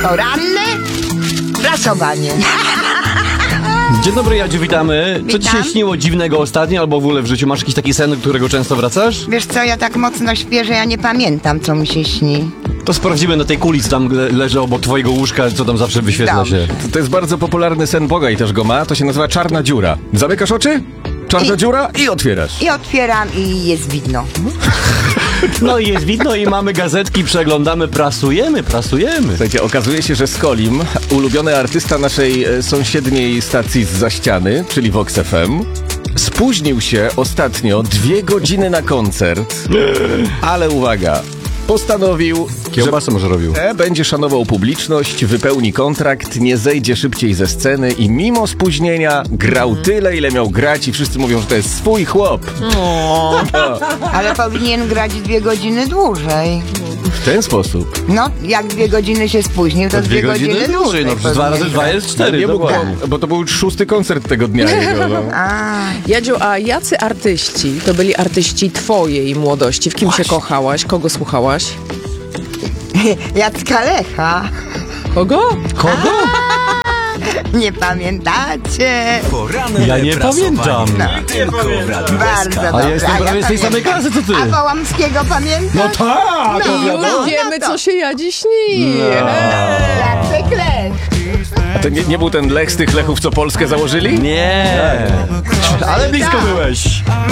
Poranne prasowanie. Dzień dobry, Jadziu, witamy. Co Witam. dzisiaj śniło dziwnego ostatnio, albo w ogóle w życiu? Masz jakiś taki sen, do którego często wracasz? Wiesz co, ja tak mocno śpię, że ja nie pamiętam, co mi się śni. To sprawdzimy na tej kuli, co tam leży obok twojego łóżka, co tam zawsze wyświetla Dobrze. się. To jest bardzo popularny sen Boga i też go ma. To się nazywa czarna dziura. Zamykasz oczy, czarna dziura i otwierasz. I otwieram i jest widno. No i jest widno i mamy gazetki, przeglądamy, prasujemy. Słuchajcie, okazuje się, że Skolim, ulubiony artysta naszej sąsiedniej stacji zza ściany, czyli Vox FM, spóźnił się ostatnio 2 godziny na koncert, ale uwaga, postanowił, Kiełbasę może robił. że będzie szanował publiczność, wypełni kontrakt, nie zejdzie szybciej ze sceny i mimo spóźnienia grał tyle, ile miał grać i wszyscy mówią, że to jest swój chłop. Ale powinien grać 2 godziny dłużej. W ten sposób. No, jak 2 godziny się spóźnił, to 2 godziny dłużej. No przecież 2 razy 2 jest 4, Nie mógł, dokładnie. bo to był już 6. koncert tego dnia jego. No. Jadziu, a jacy artyści to byli artyści twojej młodości? W kim się kochałaś? Kogo słuchałaś? Jacka Lecha. Kogo? Kogo? Nie pamiętacie? Ja nie pamiętam. Bardzo A dobrze. ja jestem prawie z tej samej klasy, co ty. A Połamskiego pamiętasz? No tak! No, Już wiemy, co się Jadzi śni. Jacek Lech. A to nie był ten Lech z tych Lechów, co Polskę założyli? Nie. Ale blisko byłeś.